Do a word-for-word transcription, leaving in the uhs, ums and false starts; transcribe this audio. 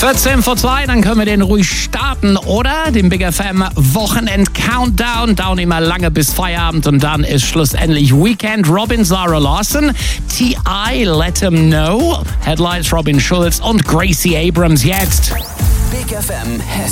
vierzehn vor zwei, dann können wir den ruhig starten, oder? Den Big F M Wochenend-Countdown. Dauert immer lange bis Feierabend und dann ist schlussendlich Weekend. Robin, Zara Larson, T I, Let Him Know, Headlights Robin Schulz und Gracie Abrams jetzt. Big F M Hessen.